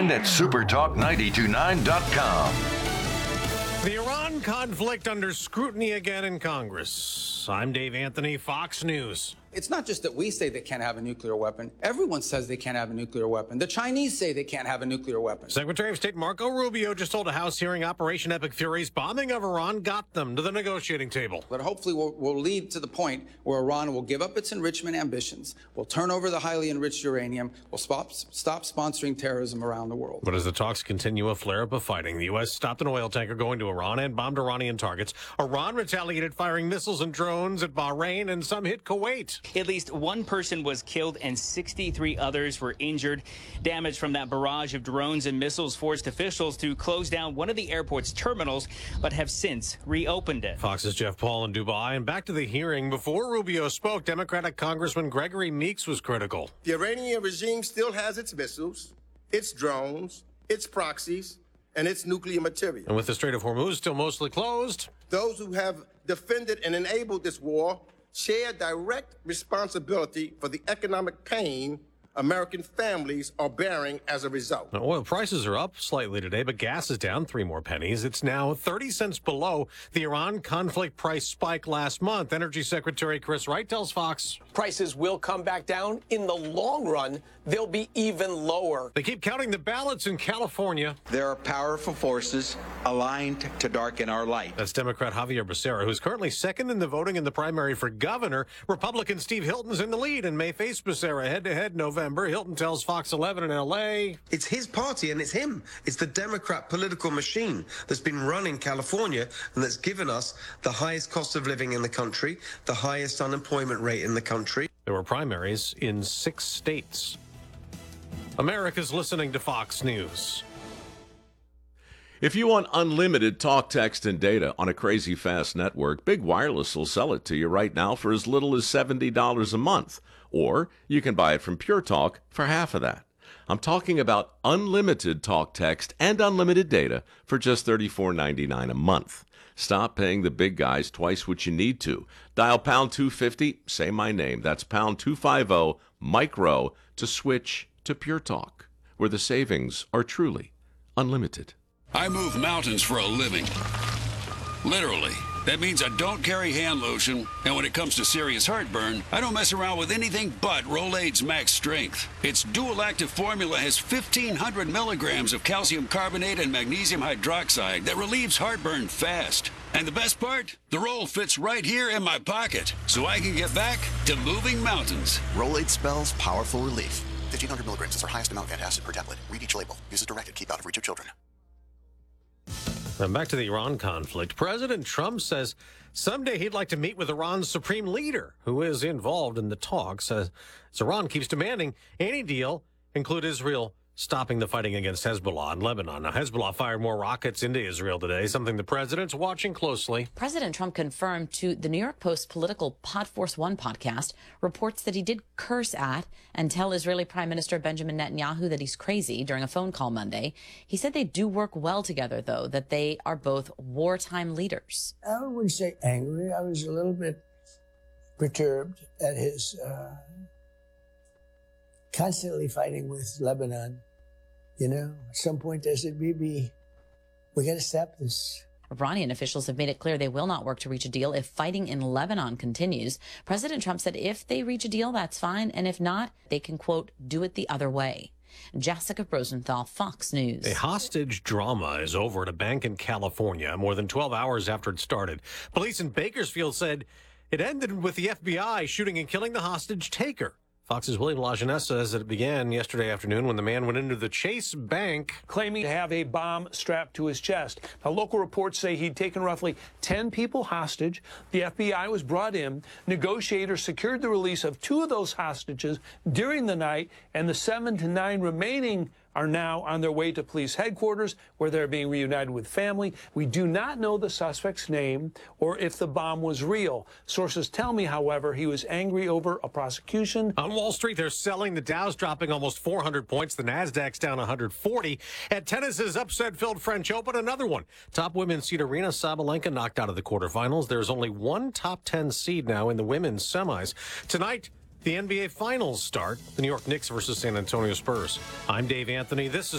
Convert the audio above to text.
and at supertalk929.com. The Iran conflict under scrutiny again in Congress. I'm Dave Anthony, Fox News. It's not just that we say they can't have a nuclear weapon. Everyone says they can't have a nuclear weapon. The Chinese say they can't have a nuclear weapon. Secretary of State Marco Rubio just told a House hearing Operation Epic Fury's bombing of Iran got them to the negotiating table. But hopefully will lead to the point where Iran will give up its enrichment ambitions, will turn over the highly enriched uranium, will stop sponsoring terrorism around the world. But as the talks continue, a flare-up of fighting. The U.S. stopped an oil tanker going to Iran and bombed Iranian targets. Iran retaliated, firing missiles and drones at Bahrain, and some hit Kuwait. At least one person was killed and 63 others were injured. Damage from that barrage of drones and missiles forced officials to close down one of the airport's terminals, but have since reopened it. Fox's Jeff Paul in Dubai. And back to the hearing. Before Rubio spoke, Democratic Congressman Gregory Meeks was critical. The Iranian regime still has its missiles, its drones, its proxies, and its nuclear material. And with the Strait of Hormuz still mostly closed, those who have defended and enabled this war share direct responsibility for the economic pain American families are bearing as a result. Now, oil prices are up slightly today, but gas is down 3 more pennies. It's now 30 cents below the Iran conflict price spike last month. Energy Secretary Chris Wright tells Fox prices will come back down. In the long run, they'll be even lower. They keep counting the ballots in California. There are powerful forces aligned to darken our light. That's Democrat Javier Becerra, who's currently second in the voting in the primary for governor. Republican Steve Hilton's in the lead and may face Becerra head-to-head November. Hilton tells Fox 11 in L.A. It's his party and it's him. It's the Democrat political machine that's been running California and that's given us the highest cost of living in the country, the highest unemployment rate in the country. There were primaries in 6 states. America's listening to Fox News. If you want unlimited talk, text, and data on a crazy fast network, Big Wireless will sell it to you right now for as little as $70 a month. Or you can buy it from Pure Talk for half of that. I'm talking about unlimited talk, text, and unlimited data for just $34.99 a month. Stop paying the big guys twice what you need to. Dial pound 250, say my name. That's pound 250, micro, to switch to Pure Talk, where the savings are truly unlimited. I move mountains for a living. Literally. That means I don't carry hand lotion, and when it comes to serious heartburn, I don't mess around with anything but Rolaids Max Strength. Its dual-active formula has 1,500 milligrams of calcium carbonate and magnesium hydroxide that relieves heartburn fast. And the best part? The roll fits right here in my pocket, so I can get back to moving mountains. Rolaids spells powerful relief. 1,500 milligrams is our highest amount of antacid per tablet. Read each label. Use as directed. Keep out of reach of children. And back to the Iran conflict. President Trump says someday he'd like to meet with Iran's supreme leader, who is involved in the talks, as Iran keeps demanding any deal include Israel stopping the fighting against Hezbollah in Lebanon. Now, Hezbollah fired more rockets into Israel today, something the president's watching closely. President Trump confirmed to the New York Post political Pod Force One podcast reports that he did curse at and tell Israeli Prime Minister Benjamin Netanyahu that he's crazy during a phone call Monday. He said they do work well together, though, that they are both wartime leaders. I wouldn't say angry. I was a little bit perturbed at his constantly fighting with Lebanon. You know, at some point I said, we got to stop this. Iranian officials have made it clear they will not work to reach a deal if fighting in Lebanon continues. President Trump said if they reach a deal, that's fine. And if not, they can, quote, do it the other way. Jessica Rosenthal, Fox News. A hostage drama is over at a bank in California more than 12 hours after it started. Police in Bakersfield said it ended with the FBI shooting and killing the hostage taker. Fox's William LaJeunesse says that it began yesterday afternoon when the man went into the Chase Bank, claiming to have a bomb strapped to his chest. Now, local reports say he'd taken roughly 10 people hostage. The FBI was brought in. Negotiators secured the release of 2 of those hostages during the night, and the 7 to 9 remaining are now on their way to police headquarters, where they're being reunited with family. We do not know the suspect's name or if the bomb was real. Sources tell me, however, he was angry over a prosecution. On Wall Street, they're selling. The Dow's dropping almost 400 points. The Nasdaq's down 140. At tennis's upset-filled French Open, another one. Top women's seed Aryna Sabalenka knocked out of the quarterfinals. There's only one top 10 seed now in the women's semis. Tonight, the NBA Finals start. The New York Knicks versus San Antonio Spurs. I'm Dave Anthony. This is